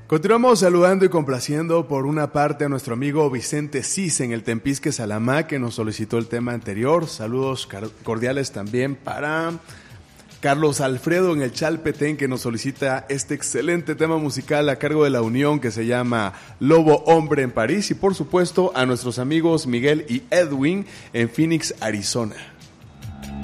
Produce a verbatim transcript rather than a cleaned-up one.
Continuamos saludando y complaciendo por una parte a nuestro amigo Vicente Cis en el Tempisque Salamá, que nos solicitó el tema anterior. Saludos cordiales también para Carlos Alfredo en el Chalpetén, que nos solicita este excelente tema musical a cargo de La Unión que se llama Lobo Hombre en París. Y por supuesto a nuestros amigos Miguel y Edwin en Phoenix, Arizona.